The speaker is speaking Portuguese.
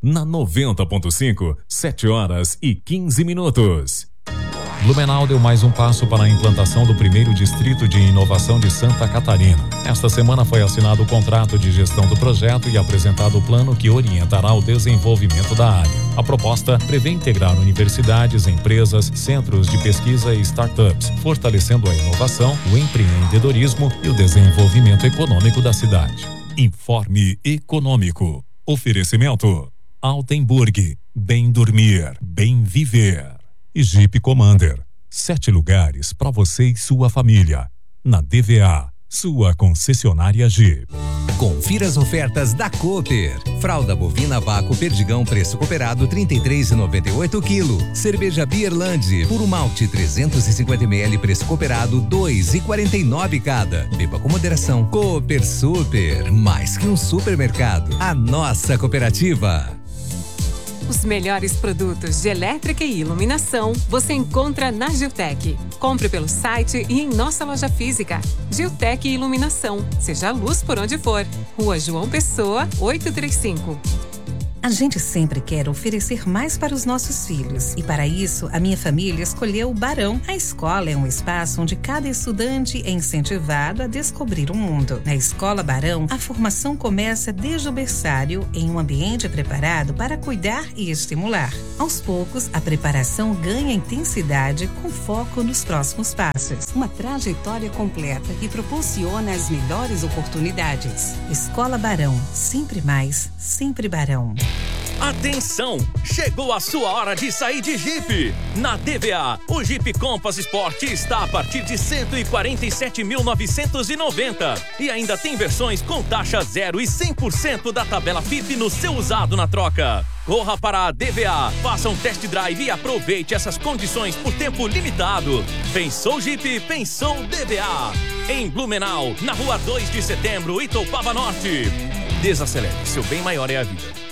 Na 90.5, 7h15. Blumenau deu mais um passo para a implantação do primeiro distrito de inovação de Santa Catarina. Esta semana foi assinado o contrato de gestão do projeto e apresentado o plano que orientará o desenvolvimento da área. A proposta prevê integrar universidades, empresas, centros de pesquisa e startups, fortalecendo a inovação, o empreendedorismo e o desenvolvimento econômico da cidade. Informe Econômico. Oferecimento Altenburg. Bem dormir, bem viver. E Jeep Commander. 7 lugares para você e sua família. Na DVA, sua concessionária Jeep. Confira as ofertas da Cooper. Fralda bovina Vácuo Perdigão preço cooperado 33,98 kg. Cerveja Beerland puro malte 350 ml preço cooperado 2,49 cada. Beba com moderação. Cooper Super, mais que um supermercado. A nossa cooperativa. Os melhores produtos de elétrica e iluminação você encontra na Giltec. Compre pelo site e em nossa loja física. Giltec Iluminação. Seja a luz por onde for. Rua João Pessoa, 835. A gente sempre quer oferecer mais para os nossos filhos. E para isso, a minha família escolheu o Barão. A escola é um espaço onde cada estudante é incentivado a descobrir o mundo. Na Escola Barão, a formação começa desde o berçário em um ambiente preparado para cuidar e estimular. Aos poucos, a preparação ganha intensidade com foco nos próximos passos. Uma trajetória completa que proporciona as melhores oportunidades. Escola Barão, sempre mais, sempre Barão. Atenção! Chegou a sua hora de sair de Jeep. Na DVA, o Jeep Compass Sport está a partir de 147.990 e ainda tem versões com taxa 0 e 100% da tabela FIP no seu usado na troca. Corra para a DVA, faça um test drive e aproveite essas condições por tempo limitado. Pensou Jeep, pensou DVA. Em Blumenau, na rua 2 de setembro, Itoupava Norte. Desacelere, seu bem maior é a vida.